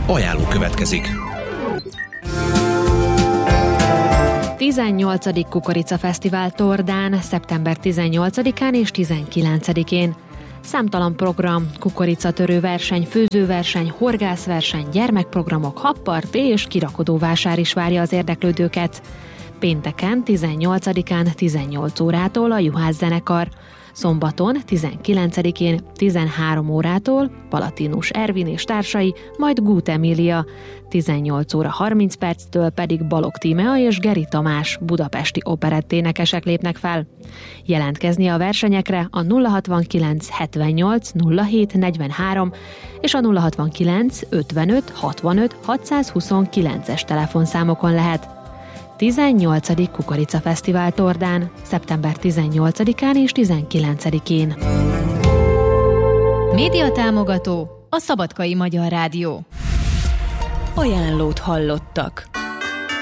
Ajánló következik. 18. Kukoricafesztivál Tordán, szeptember 18-án és 19-én. Számtalan program, kukoricatörő verseny, főzőverseny, horgászverseny, gyermekprogramok, habpart és kirakodóvásár is várja az érdeklődőket. Pénteken, 18-án 18 órától a Juhász zenekar. Szombaton, 19-én 13 órától Palatinus Ervin és társai, majd Gút Emília, 18 óra 30 perctől pedig Balogh Tímea és Geri Tamás budapesti operetténekesek lépnek fel. Jelentkezni a versenyekre a 069 78 07 43 és a 069 55 65 629-es telefonszámokon lehet. 18. Kukoricafesztivál Tordán, szeptember 18-án és 19-én. Médiatámogató a Szabadkai Magyar Rádió. Ajánlót hallottak.